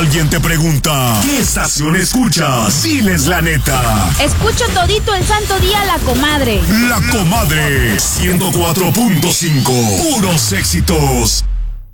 alguien te pregunta, ¿qué estación escuchas? Diles la neta. Escucho todito el santo día La Comadre. La Comadre 104.5. Puros éxitos.